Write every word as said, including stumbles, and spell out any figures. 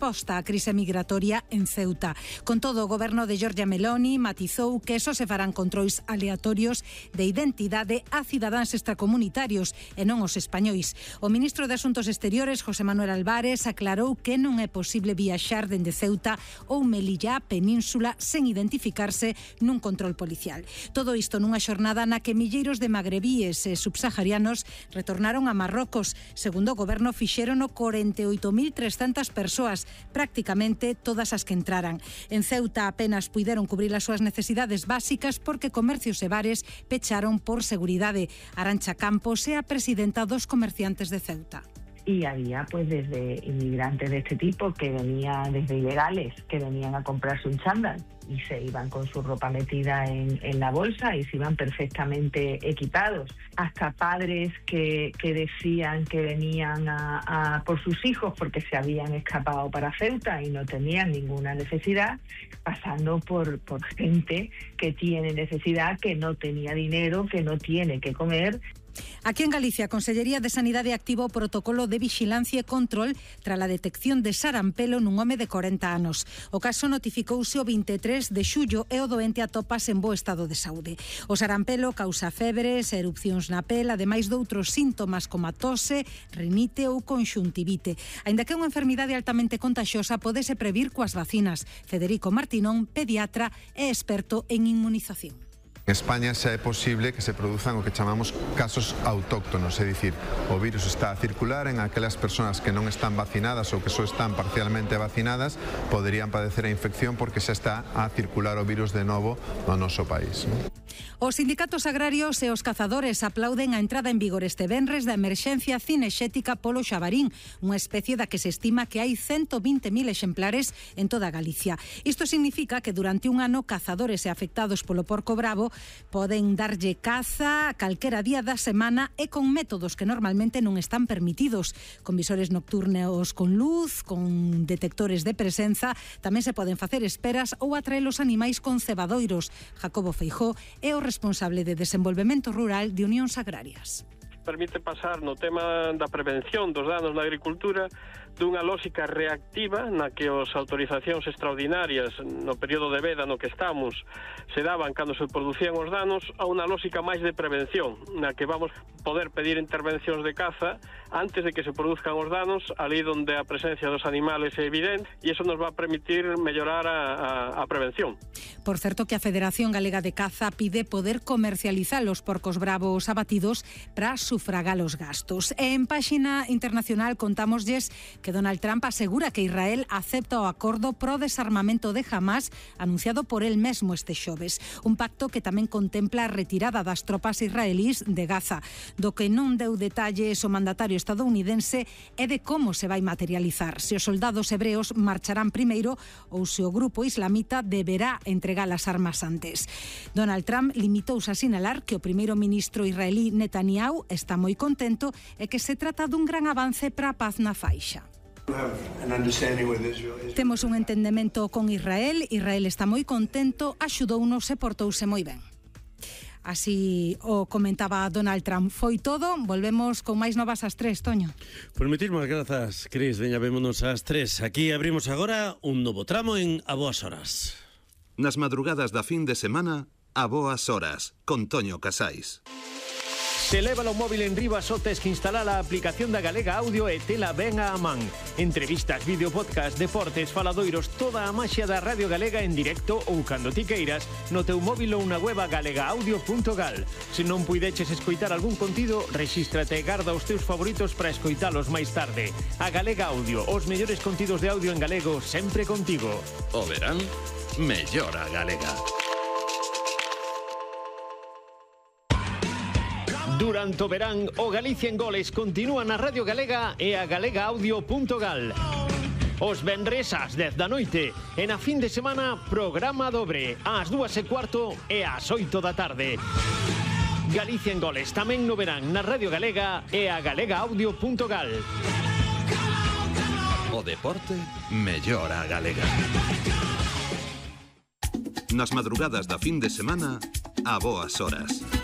resposta á crise migratoria en Ceuta. Con todo, o goberno de Giorgia Meloni matizou que só se farán controis aleatorios de identidade a cidadáns extracomunitarios e non os españois. O ministro de Asuntos Exteriores, José Manuel Álvarez, aclarou que non é posible viaxar dende Ceuta ou Melilla á península sen identificarse nun control policial. Todo isto nunha xornada na que milleiros de magrebíes e subsaharianos retornaron a Marrocos. Segundo o goberno, fixérono corenta e oito mil trescentas persoas, prácticamente todas as que entraran. En Ceuta apenas puideron cubrir as súas necesidades básicas porque comercios e bares pecharon por seguridade. Arantxa Campos é a presidenta dos comerciantes de Ceuta. Y había pues desde inmigrantes de este tipo que venían, desde ilegales, que venían a comprarse un chándal y se iban con su ropa metida en, en la bolsa y se iban perfectamente equipados. Hasta padres que, que decían que venían a, a por sus hijos porque se habían escapado para Ceuta y no tenían ninguna necesidad, pasando por, por gente que tiene necesidad, que no tenía dinero, que no tiene que comer. Aquí en Galicia, a Consellería de Sanidade activou o protocolo de vixilancia e control tras a detección de sarampelo nun home de corenta anos. O caso notificouse o vinte e tres de xullo e o doente atopase en bo estado de saúde. O sarampelo causa febres, erupcións na pel, ademais doutros síntomas como a tose, rinite ou conxuntivite. Aínda que é unha enfermidade altamente contagiosa, podese previr coas vacinas. Federico Martinón, pediatra e experto en inmunización. En España xa é posible que se produzan o que chamamos casos autóctonos, é dicir, o virus está a circular en aquelas persoas que non están vacinadas ou que só están parcialmente vacinadas, poderían padecer a infección porque xa está a circular o virus de novo no noso país, non? Os sindicatos agrarios e os cazadores aplauden a entrada en vigor este venres da emerxencia cinexética polo xabarín, unha especie da que se estima que hai ciento vinte mil exemplares en toda Galicia. Isto significa que durante un ano cazadores e afectados polo porco bravo poden darlle caza a calquera día da semana e con métodos que normalmente non están permitidos, con visores nocturnos con luz, con detectores de presenza. Tamén se poden facer esperas ou atraer os animais con cebadoiros. Jacobo Feijó é o responsable de Desenvolvemento Rural de Unións Agrarias. Permite pasar no tema da prevención dos danos na agricultura dunha lógica reactiva na que as autorizacións extraordinarias no período de veda no que estamos se daban cando se producían os danos a unha lógica máis de prevención na que vamos poder pedir intervencións de caza antes de que se produzcan os danos ali onde a presencia dos animales é evidente e iso nos va a permitir mellorar a, a, a prevención. Por certo que a Federación Galega de Caza pide poder comercializar os porcos bravos abatidos para sufragar os gastos. E en páxina internacional contámoslles que Donald Trump asegura que Israel acepta o acordo pro desarmamento de Hamas anunciado por el mesmo este xoves. Un pacto que tamén contempla a retirada das tropas israelís de Gaza. Do que non deu detalles o mandatario estadounidense é de como se vai materializar. Se os soldados hebreos marcharán primeiro ou se o grupo islamita deberá entregar as armas antes. Donald Trump limitouse a sinalar que o primeiro ministro israelí Netanyahu está moi contento e que se trata dun gran avance para a paz na faixa. Temos un entendemento con Israel, Israel está moi contento, axudounos e portouse moi ben. Así o comentaba Donald Trump. Foi todo, volvemos con máis novas ás tres, Toño. Pois moitísimas grazas, Cris. Veña, vémonos ás tres. Aquí abrimos agora un novo tramo en A Boas Horas. Nas madrugadas da fin de semana, A Boas Horas, con Toño Casais. Se leva o móvil en riba só tes que instalar a aplicación da Galega Audio e tela ben a man. Entrevistas, vídeo, podcast, deportes, faladoiros, toda a maxia da Radio Galega en directo ou cando ti queiras no teu móvil ou na web galega audio punto gal. Se non puideches escoitar algún contido, rexístrate e garda os teus favoritos para escoitalos máis tarde. A Galega Audio, os mellores contidos de audio en galego sempre contigo. O verán, mellora Galega. Durante o verán, o Galicia en Goles continúa na Radio Galega e a galega audio punto gal. Os venres ás dez da noite e na fin de semana programa dobre ás dúas e cuarto e ás oito da tarde. Galicia en Goles tamén no verán na Radio Galega e a galega audio punto gal. O deporte mellora Galega. Nas madrugadas da fin de semana, A Boas Horas.